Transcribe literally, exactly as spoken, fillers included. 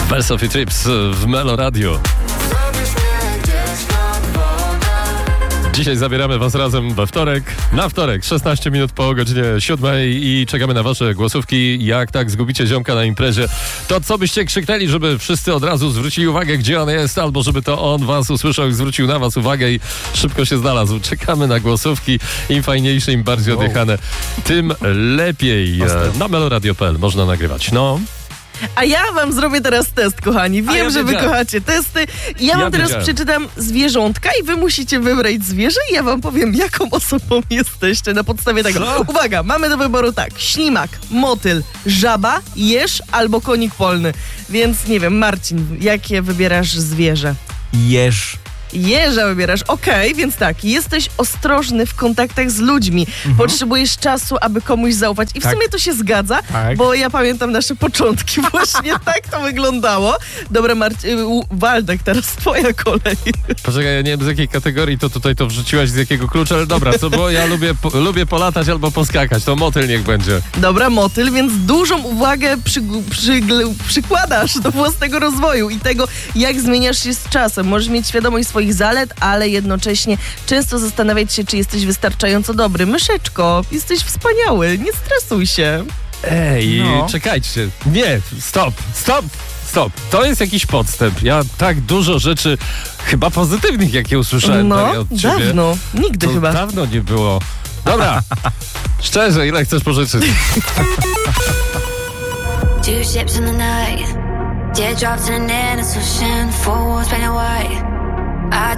Sophie Trips w Melo Radio. Dzisiaj zabieramy was razem we wtorek, na wtorek, szesnaście minut po godzinie siódmej i czekamy na wasze głosówki. Jak tak zgubicie ziomka na imprezie, to co byście krzyknęli, żeby wszyscy od razu zwrócili uwagę, gdzie on jest, albo żeby to on was usłyszał i zwrócił na was uwagę i szybko się znalazł. Czekamy na głosówki. Im fajniejsze, im bardziej odjechane, tym lepiej. Na meloradio kropka p l można nagrywać. No. A ja wam zrobię teraz test, kochani. Wiem, ja że wy wiedziałem. kochacie testy. Ja, Ja wam teraz wiedziałem. przeczytam zwierzątka i wy musicie wybrać zwierzę i ja wam powiem, jaką osobą jesteście na podstawie tego. Co? Uwaga, mamy do wyboru tak. Ślimak, motyl, żaba, jeż albo konik polny. Więc nie wiem, Marcin, jakie wybierasz zwierzę? Jeż. Jeża wybierasz. Okej, więc tak, jesteś ostrożny w kontaktach z ludźmi. Mhm. Potrzebujesz czasu, aby komuś zaufać. I w Tak. sumie to się zgadza, Tak. bo ja pamiętam nasze początki. Właśnie tak to wyglądało. Dobra, Marcin, Waldek, teraz twoja kolej. Poczekaj, ja nie wiem z jakiej kategorii to tutaj to wrzuciłaś, z jakiego klucza, ale dobra, co było? Ja lubię, po, lubię polatać albo poskakać, to motyl niech będzie. Dobra, motyl, więc dużą uwagę przy, przy, przykładasz do własnego rozwoju i tego, jak zmieniasz się z czasem. Możesz mieć świadomość swoich zalet, ale jednocześnie często zastanawiać się, czy jesteś wystarczająco dobry. Myszeczko, jesteś wspaniały, nie stresuj się. Ej, No. czekajcie. Nie, stop, stop, stop. To jest jakiś podstęp. Ja tak dużo rzeczy, chyba pozytywnych, jakie usłyszałem No, Daria, od ciebie. dawno, nigdy To chyba. dawno nie było. Dobra, szczerze, ile chcesz pożyczyć? Two ships in the night, teardrops in an endless ocean, four walls painted white. I